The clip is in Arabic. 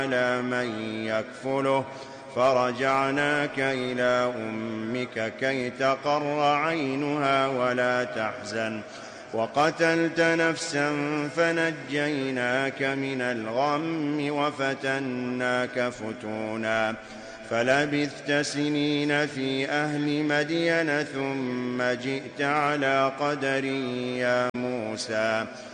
على من يكفله فرجعناك إلى أمك كي تقر عينها ولا تحزن وقتلت نفسا فنجيناك من الغم وفتناك فتونا فلبثت سنين في أهل مدين ثم جئت على قدر يا موسى